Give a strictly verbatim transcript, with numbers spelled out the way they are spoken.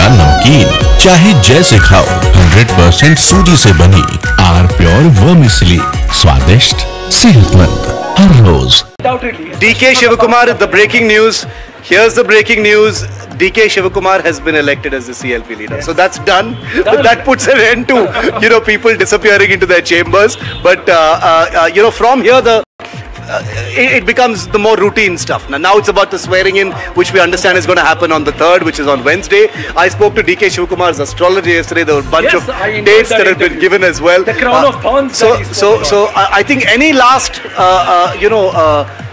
या नमकीन, चाहे जैसे खाओ, हंड्रेड परसेंट सूजी से बनी आर प्योर वर्मिसेली, स्वादिष्ट, सेहतमंद हर रोज। D K Shivakumar, the breaking news. Here's the breaking news. D K Shivakumar has been elected as the C L P leader. So that's done. But that puts an end to, you know, people disappearing into their chambers. But, uh, uh, uh, you know, from here, the uh, it, it becomes the more routine stuff. Now, now it's about the swearing in, which we understand is going to happen on the third, which is on Wednesday. I spoke to D K Shivakumar's astrologer yesterday. There were a bunch Yes, of I dates that that have been interview. given as well. The crown Uh, of thorns So, that he's so, spoken so I I think any last, uh, uh, you know, uh,